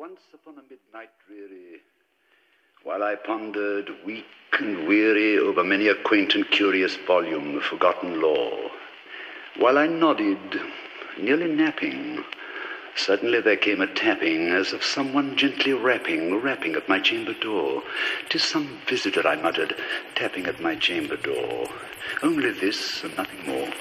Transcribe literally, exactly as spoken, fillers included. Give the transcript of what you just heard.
Once upon a midnight dreary, while I pondered, weak and weary, over many a quaint and curious volume of forgotten lore, while I nodded, nearly napping, suddenly there came a tapping, as of someone gently rapping, rapping at my chamber door. "'Tis some visitor," I muttered, "tapping at my chamber door. Only this, and nothing more."